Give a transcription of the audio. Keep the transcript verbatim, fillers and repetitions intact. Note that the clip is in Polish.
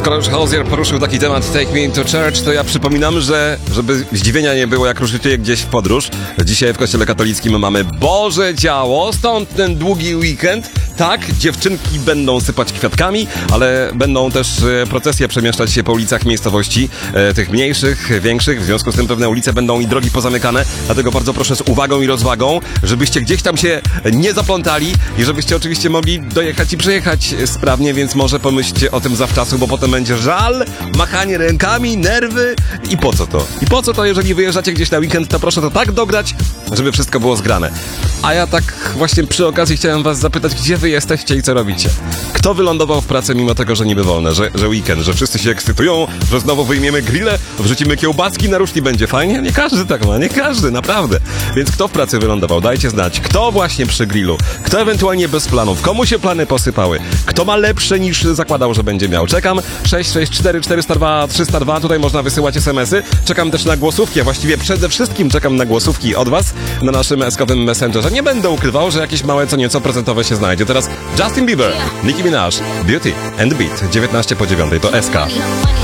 Skoro już Hozier poruszył taki temat Take Me Into Church, to ja przypominam, że żeby zdziwienia nie było, jak ruszycie gdzieś w podróż, dzisiaj w kościele katolickim mamy Boże Ciało, stąd ten długi weekend. Tak, dziewczynki będą sypać kwiatkami, ale będą też procesje przemieszczać się po ulicach miejscowości, e, tych mniejszych, większych, w związku z tym pewne ulice będą i drogi pozamykane, dlatego bardzo proszę z uwagą i rozwagą, żebyście gdzieś tam się nie zaplątali i żebyście oczywiście mogli dojechać i przejechać sprawnie, więc może pomyślcie o tym zawczasu, bo potem będzie żal, machanie rękami, nerwy i po co to? I po co to, jeżeli wyjeżdżacie gdzieś na weekend, to proszę to tak dograć, żeby wszystko było zgrane. A ja tak właśnie przy okazji chciałem was zapytać, gdzie wy jesteście i co robicie? Kto wylądował w pracy mimo tego, że niby wolne, że, że weekend, że wszyscy się ekscytują, że znowu wyjmiemy grille, wrzucimy kiełbaski na ruszki, będzie fajnie? Nie każdy tak ma, nie każdy, naprawdę. Więc kto w pracy wylądował? Dajcie znać. Kto właśnie przy grillu? Kto ewentualnie bez planów? Komu się plany posypały? Kto ma lepsze niż zakładał, że będzie miał? Czekam sześć sześć cztery czterysta dwa trzysta dwa, tutaj można wysyłać es em esy. Czekam też na głosówki, a właściwie przede wszystkim czekam na głosówki od was na naszym eskowym messengerze. Nie będę ukrywał, że jakieś małe co nieco prezentowe się znajdzie. Teraz Justin Bieber, Nicki Minaj, Beauty and the Beat, dziewiętnaście po dziewiątej, to S K.